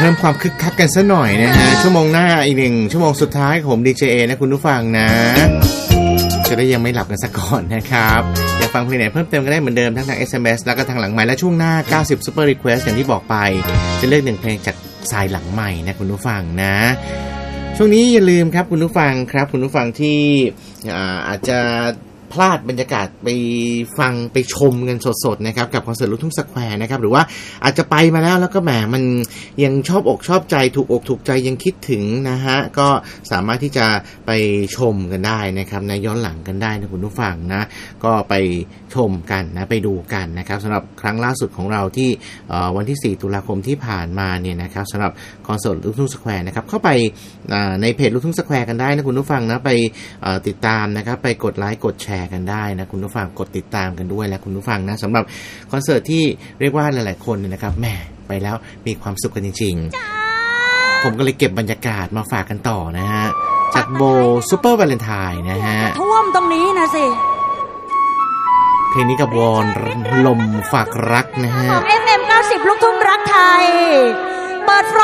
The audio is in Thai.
พิ่มความคึกคักกันซะหน่อยนะฮะชั่วโมงหน้าอีก1ชั่วโมงสุดท้ายของผมดีเจเอนะคุณผู้ฟังนะจะได้ยังไม่หลับกันซะก่อนนะครับอยากฟังเพลงไหนเพิ่มเติมก็ได้เหมือนเดิมทั้งทาง SMS แล้วก็ทางหลังไมค์และช่วงหน้า90 Super Request อย่างที่บอกไปจะเลือก1เพลงจากสายหลังใหม่นะคุณผู้ฟังนะช่วงนี้อย่าลืมครับคุณผู้ฟังครับคุณผู้ฟังที่อาจจะพลาดบรรยากาศไปฟังไปชมกันสดๆนะครับกับคอนเสิร์ตลูกทุ่งสแควร์นะครับหรือว่าอาจจะไปมาแล้วก็แหมมันยังชอบอกชอบใจถูกอกถูกใจยังคิดถึงนะฮะก็สามารถที่จะไปชมกันได้นะครับในย้อนหลังกันได้นะคุณผู้ฟังนะก็ไปชมกันนะไปดูกันนะครับสำหรับครั้งล่าสุดของเราที่วันที่4ตุลาคมที่ผ่านมาเนี่ยนะครับสำหรับคอนเสิร์ตลูกทุ่งสแควร์นะครับเข้าไปในเพจลูกทุ่งสแควร์กันได้นะคุณผู้ฟังนะไปติดตามนะครับไปกดไลค์กดแชร์กันได้นะคุณผู้ฟังกดติดตามกันด้วยและคุณผู้ฟังนะสำหรับคอนเสิร์ตที่เรียกว่าหลายๆคนเนี่ยนะครับแหมไปแล้วมีความสุขกันจริงๆผมก็เลยเก็บบรรยากาศมาฝากกันต่อนะฮะจากโบซุปเปอร์วาเลนไทน์นะฮะท่วมตรงนี้นะสิเพลงนี้กับวอนลมฝากรักนะฮะของ FM 90 ลูกทุ่งรักไทยเปิด